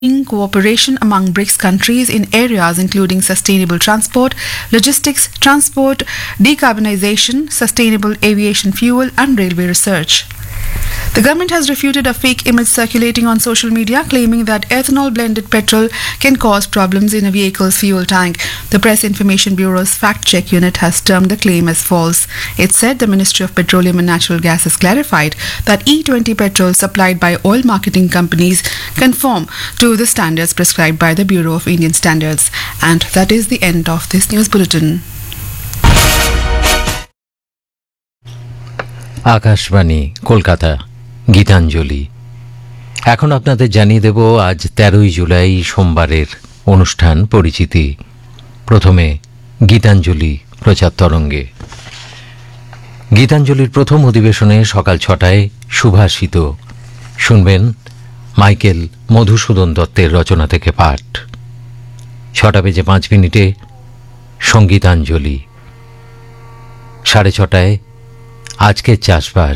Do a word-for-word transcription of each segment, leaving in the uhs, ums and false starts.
in cooperation among BRICS countries in areas including sustainable transport, logistics, transport, decarbonization, sustainable aviation fuel, and railway research. The government has refuted a fake image circulating on social media claiming that ethanol blended petrol can cause problems in a vehicle's fuel tank. The Press Information Bureau's fact-check unit has termed the claim as false. It said the Ministry of Petroleum and Natural Gas has clarified that E twenty petrol supplied by oil marketing companies conform to the standards prescribed by the Bureau of Indian Standards. And that is the end of this news bulletin. Akashvani Kolkata Gitanjali. এখন আপনাদের জানিয়ে দেব আজ তেরোই জুলাই সোমবারের অনুষ্ঠান পরিচিতি। প্রথমে গীতাঞ্জলি প্রচার তরঙ্গে। গীতাঞ্জলির প্রথম অধিবেশনে সকাল ছটায় সুভাষিত শুনবেন মাইকেল মধুসূদন দত্তের রচনা থেকে পাঠ। ছটা বেজে পাঁচ মিনিটে সঙ্গীতাঞ্জলি। সাড়ে ছটায় আজকের চাষবাস,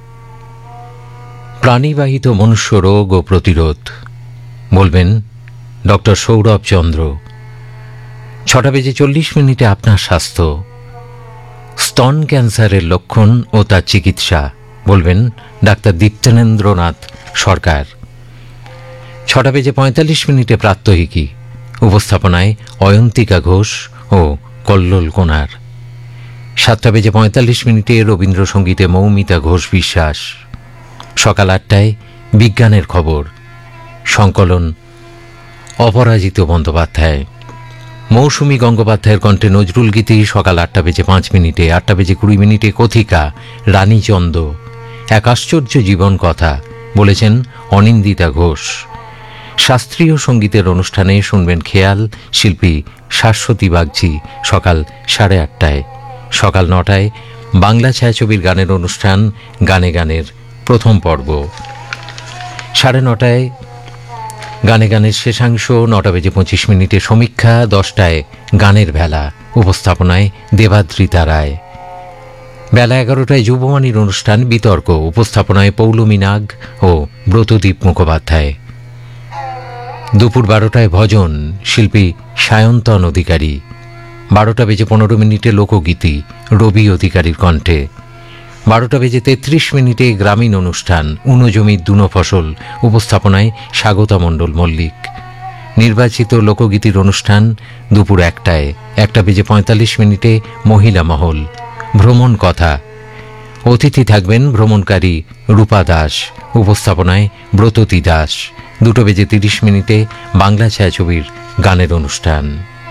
প্রাণীবাহিত মনুষ্য রোগ ও প্রতিরোধ বলবেন ডক্টর সৌরভ চন্দ্র। ছটা বেজে চল্লিশ মিনিটে আপনার স্বাস্থ্য, স্তন ক্যান্সারের লক্ষণ ও তার চিকিৎসা বলবেন ডাক্তার দীপ্তেন্দ্রনাথ সরকার। ছটা বেজে পঁয়তাল্লিশ মিনিটে প্রাত্যহিকী, উপস্থাপনায় অয়ন্তিকা ঘোষ ও কল্লোল কোনার। সাতটা বেজে পঁয়তাল্লিশ মিনিটে রবীন্দ্রসঙ্গীতে মৌমিতা ঘোষ বিশ্বাস। সকাল আটটায় বিজ্ঞানের খবর, সংকলন অপরাজিত বন্দ্যোপাধ্যায়। মৌসুমী গঙ্গোপাধ্যায়ের কণ্ঠে নজরুল গীতি সকাল আটটা বেজে পাঁচ মিনিটে। আটটা বেজে কুড়ি মিনিটে কথিকা রানীচন্দ, এক আশ্চর্য জীবন কথা বলেছেন অনিন্দিতা ঘোষ। শাস্ত্রীয় সঙ্গীতের অনুষ্ঠানে শুনবেন খেয়াল শিল্পী শাশ্বতী বাগচি সকাল সাড়ে আটটায়। সকাল নটায় বাংলা ছায়াছবির গানের অনুষ্ঠান গানে গানের প্রথম পর্ব। সাড়ে নটায় গানে গানের শেষাংশ। নটা বেজে পঁচিশ মিনিটে সমীক্ষা। দশটায় গানের ভেলা, উপস্থাপনায় দেবাদ্রিতা রায়। বেলা এগারোটায় যুববাণীর অনুষ্ঠান বিতর্ক, উপস্থাপনায় পৌলমী নাগ ও ব্রতদীপ মুখোপাধ্যায়। দুপুর বারোটায় ভজন, শিল্পী সায়ন্তন অধিকারী। বারোটা বেজে পনেরো মিনিটে লোকগীতি, রবি অধিকারীর কণ্ঠে। বারোটা বেজে তেত্রিশ মিনিটে গ্রামীণ অনুষ্ঠান উনজমির দুনো ফসল, উপস্থাপনায় স্বাগতা মণ্ডল মল্লিক। নির্বাচিত লোকগীতির অনুষ্ঠান দুপুর একটায়। একটা বেজে পঁয়তাল্লিশ মিনিটে মহিলা মহল, ভ্রমণ কথা। অতিথি থাকবেন ভ্রমণকারী রূপা দাস, উপস্থাপনায় ব্রততী দাস। দুটো বেজে তিরিশ মিনিটে বাংলা ছায়াছবির গানের অনুষ্ঠান।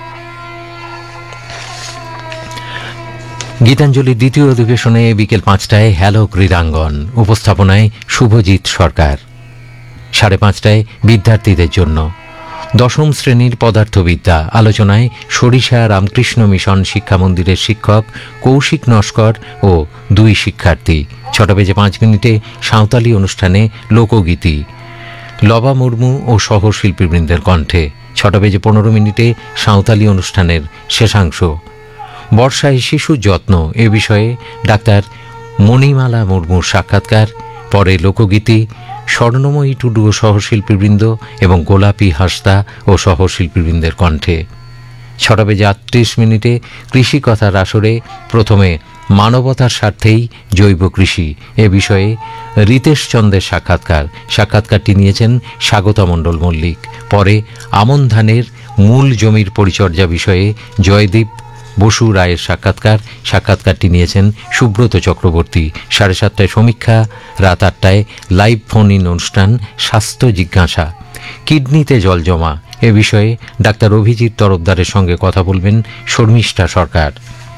গীতাঞ্জলির দ্বিতীয় অধিবেশনে বিকেল পাঁচটায় হ্যালো ক্রীড়াঙ্গন, উপস্থাপনায় শুভজিৎ সরকার। সাড়ে পাঁচটায় বিদ্যার্থীদের জন্য দশম শ্রেণীর পদার্থবিদ্যা, আলোচনায় সরিষা রামকৃষ্ণ মিশন শিক্ষা মন্দিরের শিক্ষক কৌশিক নস্কর ও দুই শিক্ষার্থী। ছটা বেজে পাঁচ মিনিটে সাঁওতালি অনুষ্ঠানে লোকগীতি, লবা মুর্মু ও সহশিল্পীবৃন্দের কণ্ঠে। ছটা বেজে পনেরো মিনিটে সাঁওতালি অনুষ্ঠানের শেষাংশ। বর্ষায় শিশুর যত্ন এ বিষয়ে ডাক্তার মণিমালা মুর্মুর সাক্ষাৎকার। পরে লোকগীতি, স্বর্ণময়ী টুডু ও সহশিল্পীবৃন্দ এবং গোলাপী হাসদা ও সহশিল্পীবৃন্দের কণ্ঠে। ছটা বেজে আটত্রিশ মিনিটে কৃষি কথার আসরে প্রথমে মানবতার স্বার্থেই জৈব কৃষি এ বিষয়ে রিতেশ চন্দ্রের সাক্ষাৎকার। সাক্ষাৎকারটি নিয়েছেন স্বাগতা মণ্ডল মল্লিক। পরে আমন ধানের মূল জমির পরিচর্যা বিষয়ে জয়দীপ বসু রায়ের সাক্ষাৎকার। সাক্ষাৎকারটি নিয়েছেন সুব্রত চক্রবর্তী। সাড়ে সাতটায় সমীক্ষা। রাত আটটায় লাইভ ফোন ইন অনুষ্ঠান স্বাস্থ্য জিজ্ঞাসা, কিডনিতে জল জমা এ বিষয়ে ডাক্তার অভিজিৎ তরফদারের সঙ্গে কথা বলবেন শর্মিষ্ঠা সরকার।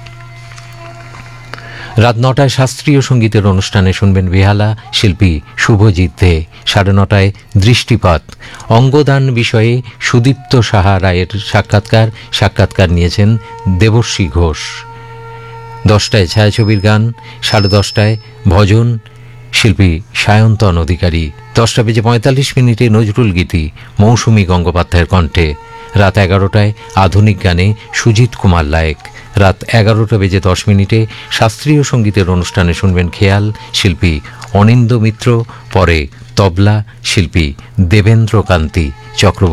রাত নটায় শাস্ত্রীয় সঙ্গীতের অনুষ্ঠানে শুনবেন বেহালা শিল্পী শুভজিৎ দে। সাড়ে নটায় দৃষ্টিপাত, অঙ্গদান বিষয়ে সুদীপ্ত সাহা রায়ের সাক্ষাৎকার। সাক্ষাৎকার নিয়েছেন দেবশ্রী ঘোষ। দশটায় ছায়াছবির গান। সাড়ে দশটায় ভজন, শিল্পী সায়ন্তন অধিকারী। দশটা বেজে পঁয়তাল্লিশ মিনিটে নজরুল গীতি মৌসুমী গঙ্গোপাধ্যায়ের কণ্ঠে। রাত এগারোটায় আধুনিক গানে সুজিত কুমার লায়েক। রাত এগারোটা বেজে দশ মিনিটে শাস্ত্রীয় সঙ্গীতের অনুষ্ঠানে শুনবেন খেয়াল শিল্পী অনিন্দ মিত্র। পরে তবলা শিল্পী দেবেন্দ্র কান্তি চক্রবর্তী।